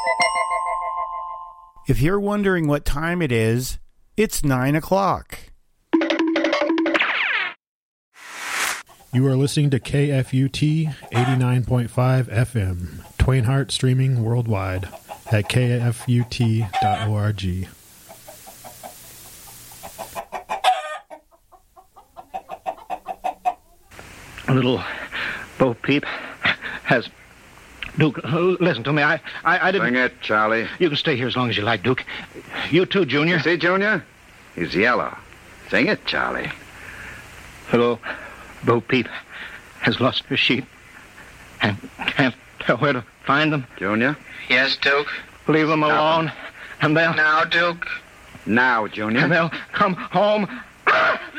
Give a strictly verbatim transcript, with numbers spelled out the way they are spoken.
If you're wondering what time it is, it's nine o'clock. You are listening to K F U T eighty-nine point five F M, Twain Harte streaming worldwide at K F U T dot org. Little Bo Peep has... Duke, listen to me. I, I, I didn't... Sing it, Charlie. You can stay here as long as you like, Duke. You too, Junior. You see, Junior? He's yellow. Sing it, Charlie. Little Bo Peep has lost her sheep and can't tell where to find them. Junior? Yes, Duke? Leave them Stop alone, them. and they'll... Now, Duke? Now, Junior. And they'll come home.